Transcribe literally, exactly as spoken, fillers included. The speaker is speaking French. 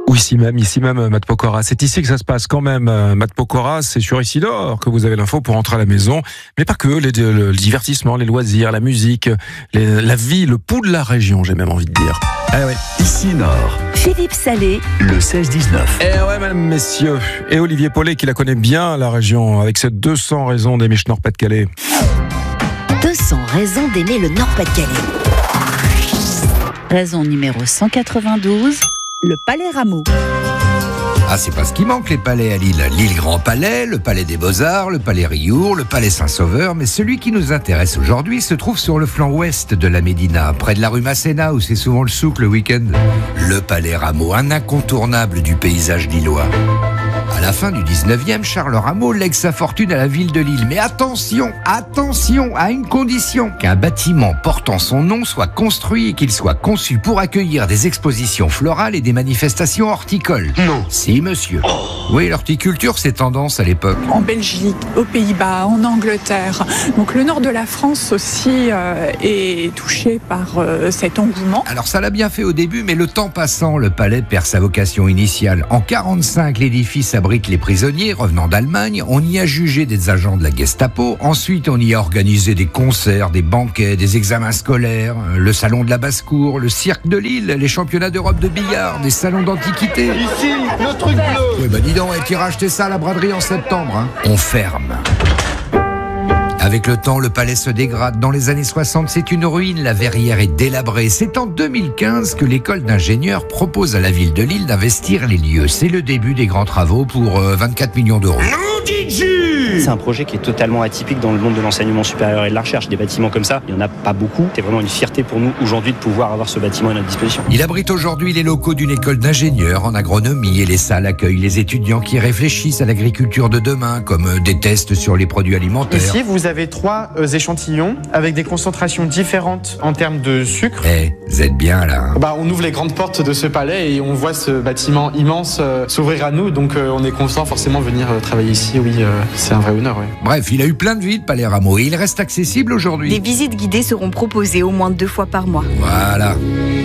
Ou ici même, ici même, Matt Pokora. C'est ici que ça se passe quand même, Matt Pokora. C'est sur Isidore que vous avez l'info pour rentrer à la maison. Mais pas que, les, le, le divertissement, les loisirs, la musique, les, la vie, le pouls de la région, j'ai même envie de dire. Ah ouais. Ici Nord. Philippe Salé. Le seize dix-neuf. Eh ouais, mesdames, messieurs. Et Olivier Paulet qui la connaît bien, la région, avec ses deux cents raisons d'aimer Nord-Pas-de-Calais. deux cents raisons d'aimer le Nord-Pas-de-Calais. Raison numéro cent quatre-vingt-douze, le Palais Rameau. Ah, c'est pas ce qui manque, les palais à Lille. Lille Grand Palais, le Palais des Beaux-Arts, le Palais Riour, le Palais Saint-Sauveur. Mais celui qui nous intéresse aujourd'hui se trouve sur le flanc ouest de la Médina, près de la rue Masséna, où c'est souvent le souk le week-end. Le Palais Rameau, un incontournable du paysage lillois. À la fin du dix-neuvième, Charles Rameau lègue sa fortune à la ville de Lille. Mais attention, attention, à une condition, qu'un bâtiment portant son nom soit construit et qu'il soit conçu pour accueillir des expositions florales et des manifestations horticoles. Non. Si, monsieur. Oh. Oui, l'horticulture, c'est tendance à l'époque. En Belgique, aux Pays-Bas, en Angleterre. Donc le nord de la France aussi euh, est touché par euh, cet engouement. Alors ça l'a bien fait au début, mais le temps passant, le palais perd sa vocation initiale. En quarante-cinq, l'édifice abrite les prisonniers revenant d'Allemagne. On y a jugé des agents de la Gestapo. Ensuite, on y a organisé des concerts, des banquets, des examens scolaires, le salon de la basse-cour, le cirque de Lille, les championnats d'Europe de billard, des salons d'antiquité. Ici, le truc bleu. Oui, bah dis donc, et tu racheté ça à la braderie en septembre, hein. On ferme. Avec le temps, le palais se dégrade. Dans les années soixante, c'est une ruine. La verrière est délabrée. C'est en deux mille quinze que l'école d'ingénieurs propose à la ville de Lille d'investir les lieux. C'est le début des grands travaux pour euh, vingt-quatre millions d'euros. C'est un projet qui est totalement atypique dans le monde de l'enseignement supérieur et de la recherche. Des bâtiments comme ça, il n'y en a pas beaucoup. C'est vraiment une fierté pour nous aujourd'hui de pouvoir avoir ce bâtiment à notre disposition. Il abrite aujourd'hui les locaux d'une école d'ingénieurs en agronomie et les salles accueillent les étudiants qui réfléchissent à l'agriculture de demain, comme des tests sur les produits alimentaires. Ici, vous avez trois euh, échantillons avec des concentrations différentes en termes de sucre. Eh, vous êtes bien là. Bah, on ouvre les grandes portes de ce palais et on voit ce bâtiment immense euh, s'ouvrir à nous. Donc euh, on est content forcément de venir euh, travailler ici. Oui, euh, c'est un vrai honneur. Oui. Bref, il a eu plein de vie, le Palais Rameau, et il reste accessible aujourd'hui. Des visites guidées seront proposées au moins deux fois par mois. Voilà.